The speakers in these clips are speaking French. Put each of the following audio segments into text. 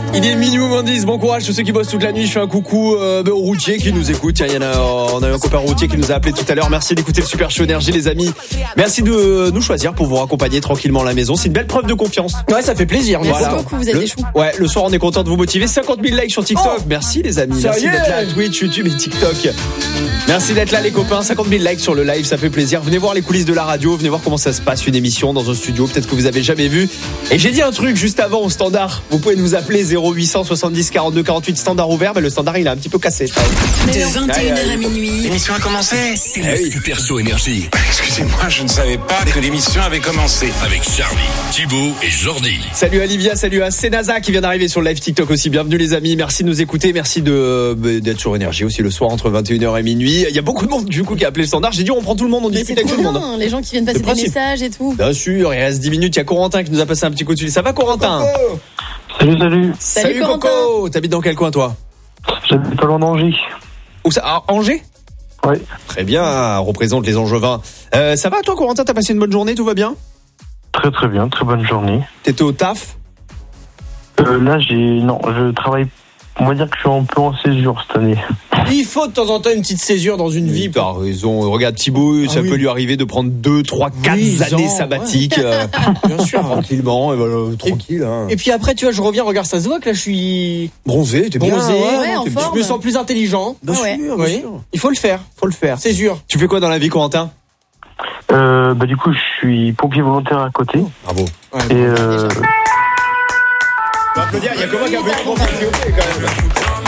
Il est minuit moins 10, bon courage tous ceux qui bossent toute la nuit. Je fais un coucou aux routiers qui nous écoutent. Tiens, on a eu un copain routier qui nous a appelé tout à l'heure. Merci d'écouter le Super Show Énergie les amis. Merci de nous choisir pour vous raccompagner tranquillement à la maison. C'est une belle preuve de confiance. Ouais, ça fait plaisir. Merci beaucoup, vous êtes des choux. Ouais, le soir on est content de vous motiver. 50 000 likes sur TikTok. Merci les amis. Merci d'être là à Twitch, YouTube et TikTok. Merci d'être là les copains. 50 000 likes sur le live, ça fait plaisir. Venez voir les coulisses de la radio, venez voir comment ça se passe une émission dans un studio, peut-être que vous avez jamais vu. Et j'ai dit un truc juste avant au standard. Vous pouvez nous appeler 0800 70 42 48 standard ouvert, mais le standard il est un petit peu cassé. De 21h à minuit. L'émission a commencé. C'est le Super Show Énergie. Excusez-moi, je ne savais pas que l'émission avait commencé. Avec Charlie, Thibaut et Jordi. Salut à Livia, salut à Senaza qui vient d'arriver sur le live TikTok aussi. Bienvenue les amis, merci de nous écouter, merci d'être sur Énergie aussi le soir entre 21h et minuit. Il y a beaucoup de monde du coup qui a appelé le standard. J'ai dit on prend tout le monde, on discute avec tout le monde. Les gens qui viennent passer des messages et tout. Bien sûr, il reste 10 minutes. Il y a Corentin qui nous a passé un petit coup de fil. Ça va Corentin? Salut Corentin. Coco. T'habites dans quel coin toi? J'habite pas loin d'Angers. Où ça? À Angers? Ouais. Très bien, représente les Angevins. Ça va toi Corentin? T'as passé une bonne journée? Tout va bien? Très très bien, très bonne journée. T'étais au taf? Là je travaille. On va dire que je suis un peu en césure cette année. Il faut de temps en temps une petite césure dans une vie. T'as raison. Regarde Thibaut, ça peut lui arriver de prendre 2, 3, 4 années sabbatiques. Bien sûr. Tranquillement, et voilà, tranquille. Hein. Et puis après, tu vois, je reviens, regarde, ça se voit que là, je suis bronzé, t'es bien. Bronzé, en forme. Je me sens plus intelligent. Bien sûr. Il faut le faire. Césure. Tu fais quoi dans la vie, Corentin? Du coup, je suis pompier volontaire à côté. Bravo. Et on va applaudir, il y a comment qui a applaudi pour ça, s'il vous plaît, quand même.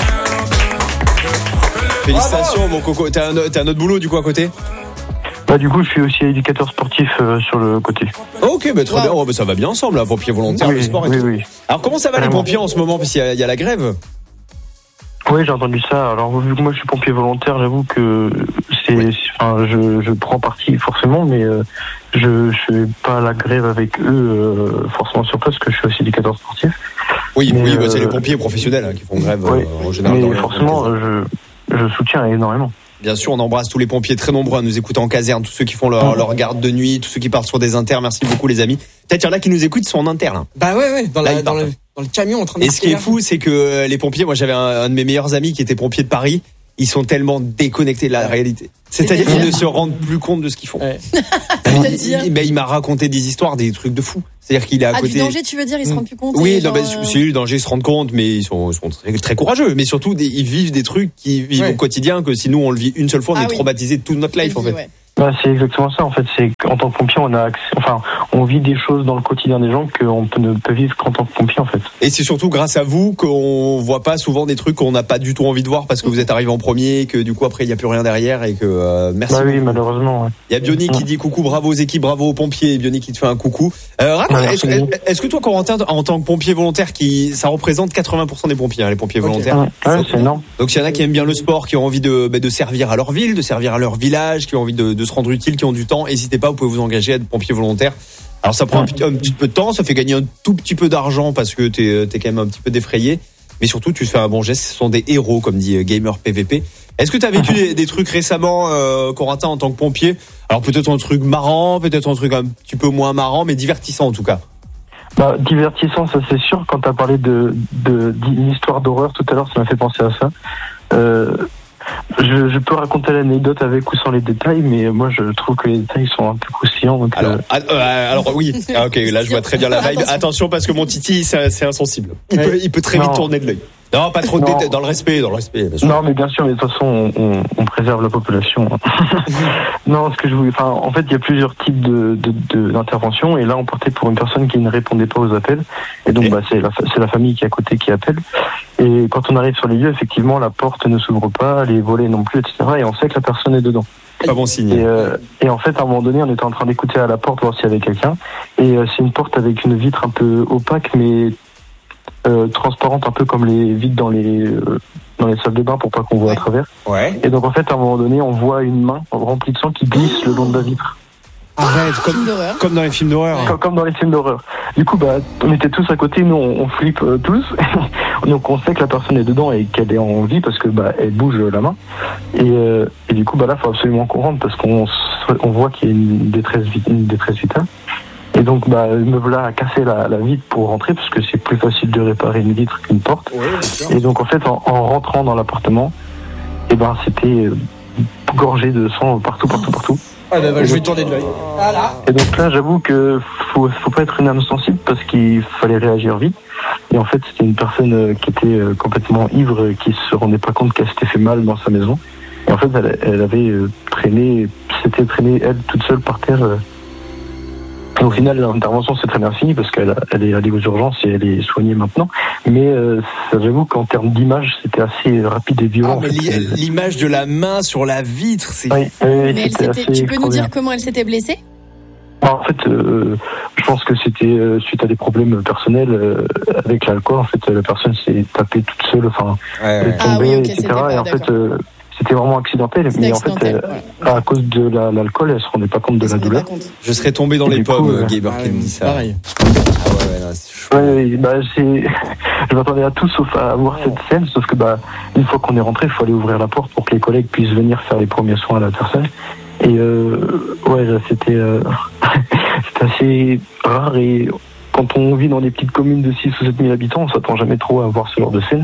Félicitations, mon coco. T'as un autre boulot, du coup, à côté? du coup, je suis aussi éducateur sportif sur le côté. Ok, très bien. Ça va bien ensemble, là, pompier volontaire, le sport et tout. Oui. Alors, comment ça va les pompiers en ce moment? Parce qu'il y a la grève. Oui, j'ai entendu ça. Alors, vu que moi, je suis pompier volontaire, j'avoue que je prends parti forcément, mais je fais pas la grève avec eux forcément sur place, parce que je suis aussi éducateur sportif. Oui, c'est les pompiers professionnels qui font grève en général. Mais forcément, je soutiens énormément. Bien sûr, on embrasse tous les pompiers très nombreux à nous écouter en caserne, tous ceux qui font leur garde de nuit, tous ceux qui partent sur des inters. Merci beaucoup les amis. Peut-être il y en a qui nous écoutent, ils sont en inter là. Bah ouais, dans le camion en train de. Et ce qui est fou, c'est que les pompiers, moi j'avais un de mes meilleurs amis qui était pompier de Paris. Ils sont tellement déconnectés de la réalité. C'est-à-dire qu'ils ne se rendent plus compte de ce qu'ils font. Ouais. Il m'a raconté des histoires, des trucs de fou. C'est-à-dire qu'il est à côté. Du danger, tu veux dire, ils se rendent plus compte. Oui, si, le danger, ils se rendent compte, mais ils sont très, très courageux. Mais surtout, ils vivent des trucs qu'ils vivent au quotidien, que si nous, on le vit une seule fois, on est traumatisé toute notre life, en fait. Ouais. C'est exactement ça, en fait. C'est qu'en tant que pompier, on vit des choses dans le quotidien des gens qu'on ne peut vivre qu'en tant que pompier, en fait. Et c'est surtout grâce à vous qu'on voit pas souvent des trucs qu'on n'a pas du tout envie de voir parce que vous êtes arrivé en premier, que du coup après il y a plus rien derrière et que merci. Oui, malheureusement. Ouais. Il y a Bionic qui dit coucou, bravo aux équipes, bravo aux pompiers. Et Bionic qui te fait un coucou. Est-ce que toi, Corentin, en tant que pompier volontaire, ça représente 80% des pompiers, les pompiers volontaires. Ouais, c'est énorme. Donc il y en a qui aiment bien le sport, qui ont envie de servir à leur ville, de servir à leur village, qui ont envie de se rendre utile, qui ont du temps, n'hésitez pas, vous pouvez vous engager à être pompier volontaire. Alors ça prend un petit peu de temps, ça fait gagner un tout petit peu d'argent parce que t'es quand même un petit peu défrayé, mais surtout tu fais un bon geste, ce sont des héros comme dit Gamer PVP. Est-ce que tu as vécu des trucs récemment, Corentin, en tant que pompier? Alors peut-être un truc marrant, peut-être un truc un petit peu moins marrant, mais divertissant en tout cas. Divertissant, ça c'est sûr. Quand tu as parlé d'une histoire d'horreur tout à l'heure, ça m'a fait penser à ça. Je peux raconter l'anecdote avec ou sans les détails, mais moi je trouve que les détails sont un peu croustillants. Donc alors oui, ok, là je vois très bien la vibe. Attention parce que mon titi c'est insensible. Il peut très vite tourner de l'œil. Non, pas trop de détails, dans le respect. Bien sûr. Non, mais bien sûr, mais de toute façon, on préserve la population. Non, ce que je voulais, en fait, il y a plusieurs types d'interventions, et là, on partait pour une personne qui ne répondait pas aux appels, et donc, c'est la famille qui est à côté qui appelle. Et quand on arrive sur les lieux, effectivement, la porte ne s'ouvre pas, les volets non plus, etc., et on sait que la personne est dedans. Pas bon signe. Et en fait, à un moment donné, on était en train d'écouter à la porte, voir s'il y avait quelqu'un, et c'est une porte avec une vitre un peu opaque, mais transparente, un peu comme les vitres dans les salles de bain pour pas qu'on voit à travers. Ouais. Et donc en fait à un moment donné on voit une main remplie de sang qui glisse le long de la vitre. Arrête, comme dans les films d'horreur. Comme dans les films d'horreur. Du coup on était tous à côté, nous on flippe tous. Donc on sait que la personne est dedans et qu'elle est en vie parce que elle bouge la main. Et du coup là faut absolument qu'on rentre parce qu'on voit qu'il y a une détresse vitale. Et donc, me voilà à casser la vitre pour rentrer, parce que c'est plus facile de réparer une vitre qu'une porte. Ouais, bien sûr. Et donc, en fait, en rentrant dans l'appartement, c'était gorgé de sang partout. Ah bah, je vais tourner de l'œil. Voilà. Et donc là, j'avoue que faut pas être une âme sensible, parce qu'il fallait réagir vite. Et en fait, c'était une personne qui était complètement ivre, qui se rendait pas compte qu'elle s'était fait mal dans sa maison. Et en fait, elle avait s'était traînée elle toute seule par terre. Et au final, l'intervention s'est très bien finie, parce qu'elle est allée aux urgences et elle est soignée maintenant. Mais j'avoue qu'en termes d'image, c'était assez rapide et violent. Ah, mais l'image de la main sur la vitre, c'est... Oui, Mais tu peux nous dire comment elle s'était blessée? En fait, je pense que c'était suite à des problèmes personnels avec l'alcool. En fait, la personne s'est tapée toute seule, elle est tombée, ok, etc. Et en fait, c'était vraiment accidentel. Mais en fait, à cause de l'alcool, elle se rendait pas compte de la douleur. Je serais tombé dans les pommes, Gaber qui me dit ça. Pareil. Ah ouais, non, c'est chaud. Je m'attendais à tout sauf à voir cette scène, sauf que une fois qu'on est rentré, il faut aller ouvrir la porte pour que les collègues puissent venir faire les premiers soins à la personne. Et c'était assez rare, et quand on vit dans des petites communes de 6 ou 7 000 habitants, on s'attend jamais trop à voir ce genre de scène.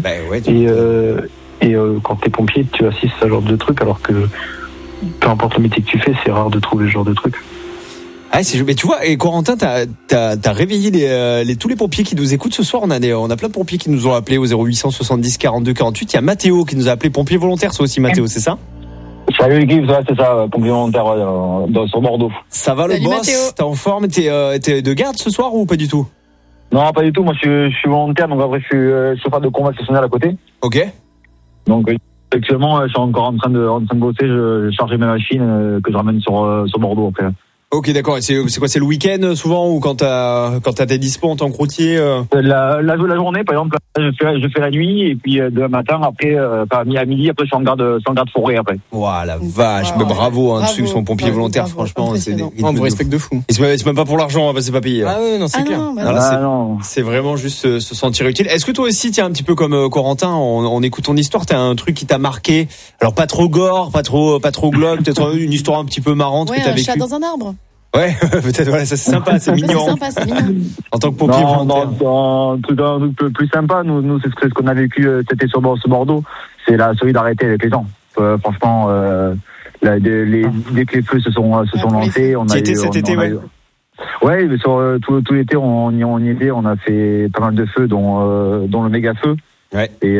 Et quand t'es pompier, tu assistes à ce genre de truc, alors que peu importe le métier que tu fais, c'est rare de trouver ce genre de truc. Ah, mais tu vois, et Corentin, t'as réveillé tous les pompiers qui nous écoutent ce soir. On a plein de pompiers qui nous ont appelés au 0800 70 42 48. Il y a Mathéo qui nous a appelé pompier volontaire, ça aussi, Mathéo, c'est ça? Salut l'équipe, c'est ça, pompier volontaire sur Bordeaux. Ça va. Salut, le boss, Mathéo. T'es en forme? T'es de garde ce soir ou pas du tout? Non, pas du tout, moi je suis volontaire, donc après je suis chauffeur de combat stationnel à côté. Ok. Donc actuellement je suis encore en train de bosser, je chargeais mes machines que je ramène sur Bordeaux après. Ok, d'accord. Et c'est quoi, c'est le week-end souvent, ou quand t'as tes dispo en tant que routier? La journée, par exemple, je fais la nuit, et puis demain matin, après, à midi, après je suis en garde forêt après. Ouah, la vache, mais bravo, ceux qui sont pompiers volontaires, franchement, c'est on vous respecte de fou. Et c'est même pas pour l'argent, c'est pas payé. Ah ouais, non, c'est clair. C'est vraiment juste se sentir utile. Est-ce que toi aussi, tiens, un petit peu comme Corentin, on écoute ton histoire, t'as un truc qui t'a marqué? Alors pas trop gore, pas trop glauque, peut-être une histoire un petit peu marrante que t'as vécue. Un chat dans un arbre. Ouais, peut-être, voilà, ça c'est sympa, c'est mignon. C'est mignon. En tant que pompier volontaire. Un truc plus sympa, nous c'est ce qu'on a vécu cet été sur Bordeaux, c'est la solidarité avec les gens. Franchement, dès que les feux se sont lancés, on a eu... cet été, ouais. Ouais, mais sur tout l'été, on y était, on a fait pas mal de feux, dont le méga feu. Ouais. Et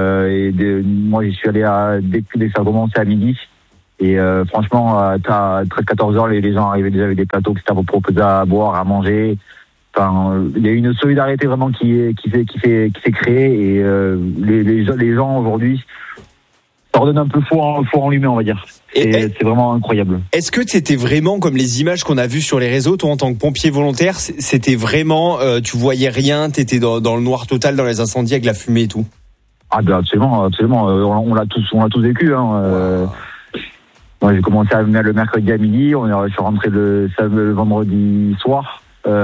moi j'y suis allé dès que ça a commencé à midi. Et franchement, à 13-14 heures, les gens arrivaient déjà avec des plateaux qui s'étaient proposés à boire, à manger. Enfin, il y a une solidarité vraiment qui s'est créée, et les gens aujourd'hui leur donnent un peu foi en lui-même, on va dire. Et c'est vraiment incroyable. Est-ce que c'était vraiment comme les images qu'on a vues sur les réseaux, toi en tant que pompier volontaire, c'était vraiment, tu voyais rien, t'étais dans le noir total dans les incendies avec la fumée et tout? Ah ben absolument. On l'a tous vécu. Moi, j'ai commencé à venir le mercredi à midi. Je suis rentré le vendredi soir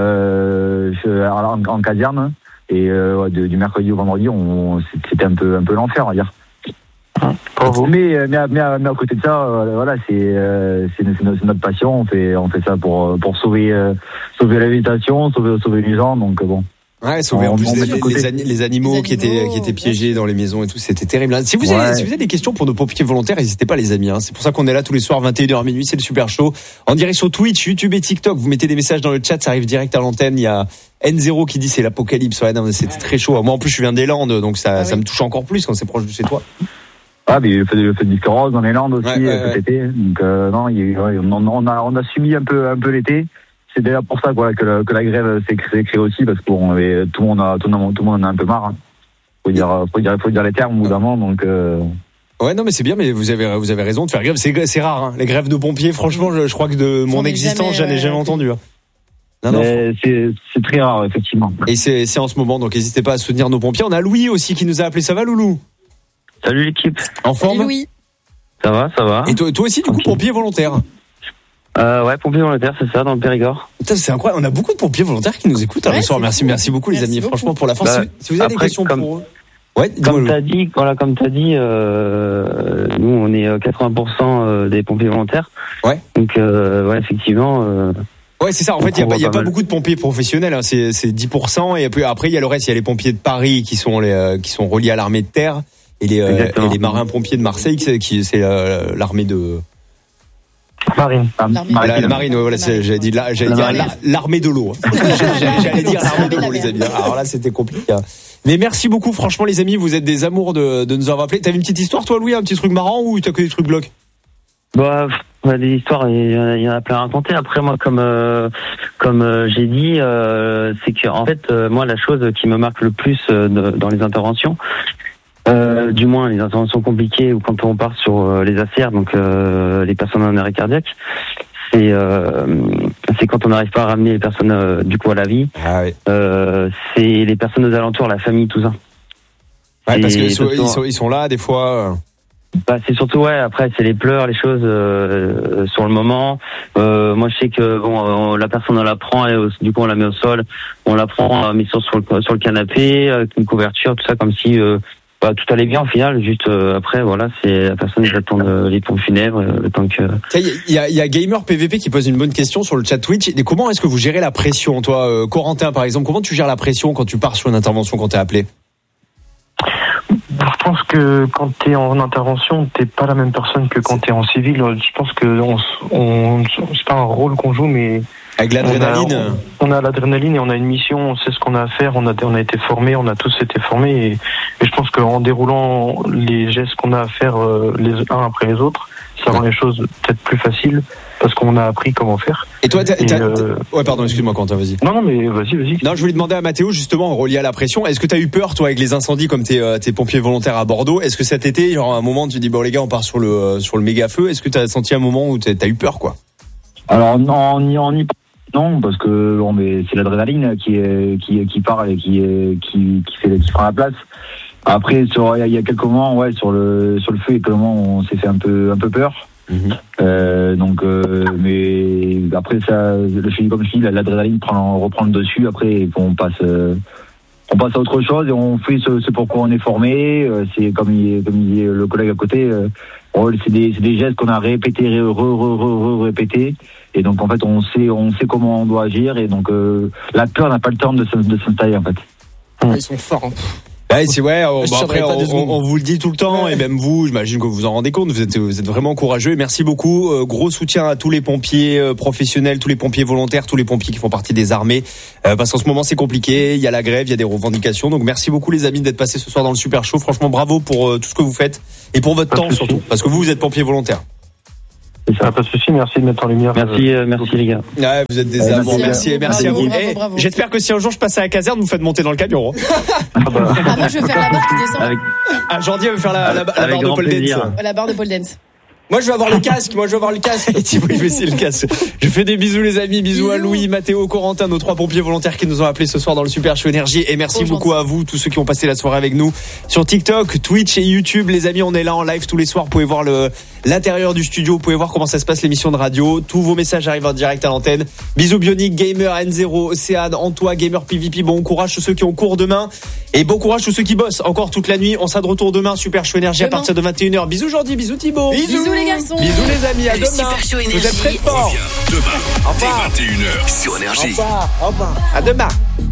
en caserne. Et du mercredi au vendredi, c'était un peu l'enfer, on va dire. Mais à côté de ça, voilà, c'est notre passion. On fait ça pour sauver la végétation, sauver les gens. Donc bon. Ouais, sauver en plus les animaux qui étaient piégés dans les maisons et tout, c'était terrible. Si vous avez des questions pour nos pompiers volontaires, n'hésitez pas les amis, C'est pour ça qu'on est là tous les soirs 21h minuit, c'est le Super Show. En direct sur Twitch, YouTube et TikTok, vous mettez des messages dans le chat, ça arrive direct à l'antenne. Il y a N0 qui dit c'est l'apocalypse. Ouais, non, c'était très chaud. Moi en plus je viens des Landes, donc ça me touche encore plus quand c'est proche de chez toi. Ah, mais le feu de Biscarrosse dans les Landes aussi, cet été. Donc non, on a subi un peu l'été. C'est d'ailleurs pour ça que la grève s'est créée aussi, parce que tout le monde en a un peu marre. Faut dire les termes au bout d'un moment, donc. Ouais, non, mais c'est bien, mais vous avez raison de faire grève. C'est rare, les grèves de pompiers. Franchement, je crois que de mon existence, j'en ai jamais entendu. Non, c'est très rare, effectivement. Et c'est en ce moment, donc n'hésitez pas à soutenir nos pompiers. On a Louis aussi qui nous a appelé. Ça va, Loulou? Salut l'équipe. En forme? Salut Louis. Ça va. Et toi aussi, du coup, pompier volontaire? Ouais, pompier volontaire, c'est ça, dans le Périgord. Putain, c'est incroyable. On a beaucoup de pompiers volontaires qui nous écoutent. Alors, merci beaucoup, les amis. Franchement, pour la force. Si vous avez des questions pour eux. Ouais, comme t'as dit, nous, on est 80% des pompiers volontaires. Ouais. Donc, effectivement, Ouais, c'est ça. En fait, il y a pas beaucoup de pompiers professionnels. Hein. C'est 10%. Et puis après, il y a le reste. Il y a les pompiers de Paris qui sont reliés à l'armée de terre et les marins pompiers de Marseille c'est l'armée de Marine. La marine. Ouais, voilà. J'allais dire l'armée de l'eau. J'allais dire l'armée de l'eau, les amis. Alors là, c'était compliqué. Mais merci beaucoup. Franchement, les amis, vous êtes des amours de nous avoir appelés. T'avais une petite histoire, toi, Louis, un petit truc marrant ou t'as que des trucs glauques? Bah, des histoires, il y en a plein à raconter. Après, moi, comme j'ai dit, c'est que en fait, moi, la chose qui me marque le plus dans les interventions, du moins les interventions compliquées ou quand on part sur les ACR, donc les personnes en arrêt cardiaque, c'est quand on n'arrive pas à ramener les personnes du coup à la vie. Ah oui. C'est les personnes aux alentours, la famille, tout ça. Ouais, parce que ils sont là des fois. Bah, c'est surtout après c'est les pleurs, les choses sur le moment. Moi je sais que la personne on la prend et du coup on la met au sol, on la prend, on la met sur le canapé avec une couverture, tout ça comme si tout allait bien au final. Juste après voilà, c'est la personne qui attend les pompes funèbres le temps que. Il y a Gamer PVP qui pose une bonne question sur le chat Twitch. Et comment est-ce que vous gérez la pression, toi, Corentin par exemple? Comment tu gères la pression quand tu pars sur une intervention quand t'es appelé? Je pense que quand t'es en intervention, t'es pas la même personne que quand t'es en civil. Je pense que c'est pas un rôle qu'on joue, mais avec l'adrénaline. On a l'adrénaline et on a une mission, on sait ce qu'on a à faire, on a été formés, on a tous été formés et je pense qu'en déroulant les gestes qu'on a à faire les uns après les autres, ça rend les choses peut-être plus faciles parce qu'on a appris comment faire. Et toi, ouais, pardon, excuse-moi, Quentin, vas-y. Non, mais vas-y. Non, je voulais demander à Mathéo, justement, relié à la pression, est-ce que t'as eu peur, toi, avec les incendies, comme t'es pompier volontaire à Bordeaux? Est-ce que cet été, genre, à un moment, tu dis, bon, les gars, on part sur le méga feu? Est-ce que t'as senti un moment où t'as eu peur, quoi? Alors, non, parce que mais c'est l'adrénaline qui parle et qui prend la place. Après, il y a quelques moments, sur le feu, il y a quelques moments, on s'est fait un peu peur. Mais après ça, comme je dis, l'adrénaline reprend le dessus. Après, on passe à autre chose et on fait ce pourquoi on est formé. C'est comme il dit le collègue à côté. C'est des gestes qu'on a répétés, répétés. Et donc en fait, on sait comment on doit agir. Et donc la peur n'a pas le temps de s'installer en fait. Ils sont forts. Hein. Ouais, après, on vous le dit tout le temps, et même vous, j'imagine que vous vous en rendez compte, vous êtes vraiment courageux, et merci beaucoup. Gros soutien à tous les pompiers professionnels, tous les pompiers volontaires, tous les pompiers qui font partie des armées, parce qu'en ce moment c'est compliqué, il y a la grève, il y a des revendications, donc merci beaucoup les amis d'être passés ce soir dans le Super Show, franchement bravo pour tout ce que vous faites, et pour votre temps surtout, parce que vous êtes pompiers volontaires. Ça n'a pas de souci, merci de mettre en lumière. Merci les gars. Ouais, vous êtes des amours, merci à vous. Bravo. J'espère que si un jour je passe à la caserne, vous faites monter dans le camion. Moi je vais faire la barre qui descend. Jordi veut faire la barre de pole dance. La barre de pole dance. Moi je veux avoir le casque. Et Thibaut il veut essayer le casque. Je fais des bisous les amis, bisous à Louis, Mathéo, Corentin, nos 3 pompiers volontaires qui nous ont appelés ce soir dans le Super Show Énergie. Et merci beaucoup à vous, tous ceux qui ont passé la soirée avec nous sur TikTok, Twitch et YouTube. Les amis, on est là en live tous les soirs. Vous pouvez voir l'intérieur du studio, vous pouvez voir comment ça se passe l'émission de radio. Tous vos messages arrivent en direct à l'antenne. Bisous Bionic, Gamer, N0, Océane, Antoine, Gamer PVP. Bon courage tous ceux qui ont cours demain. Et bon courage tous ceux qui bossent encore toute la nuit. On sera de retour demain, Super Show Énergie à partir de 21h. Bisous Jordi, bisous Thibaut. Bisous les garçons. Bisous les amis, à demain. Vous êtes très forts. Demain, dès 21h sur Énergie. Au revoir. À demain.